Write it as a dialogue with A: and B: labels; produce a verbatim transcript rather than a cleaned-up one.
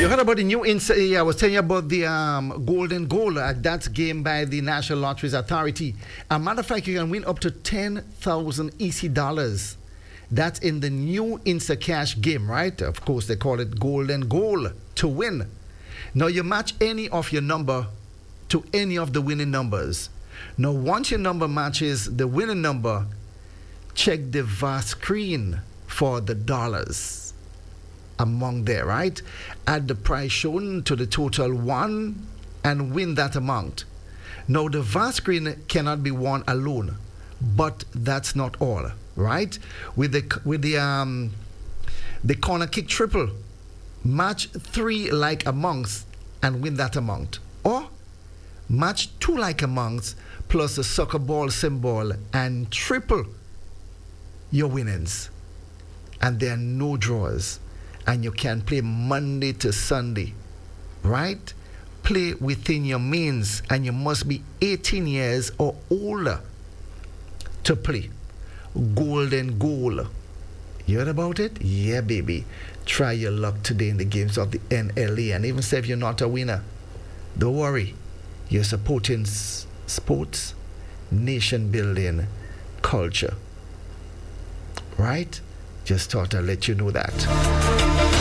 A: You heard about the new ins- yeah, I was telling you about the um, golden goal. Uh, that's game by the National Lotteries Authority. As a matter of fact, you can win up to ten thousand E C dollars. That's in the new Instacash game, right? Of course, they call it golden goal to win. Now, you match any of your number to any of the winning numbers. Now, once your number matches the winning number, check the vast screen for the dollars among there, right? Add the price shown to the total won and win that amount. Now, the vast screen cannot be won alone, but that's not all, right? With the with the um the corner kick triple, match three like amounts and win that amount, or match two like amounts plus a soccer ball symbol and triple your winnings. And there are no draws. And you can play Monday to Sunday, right? Play within your means, and you must be eighteen years or older to play. Golden goal. You heard about it? Yeah, baby. Try your luck today in the games of the N L E. And even if you're not a winner, don't worry. You're supporting s- sports, nation building, culture. Right? Just thought I'd let you know that.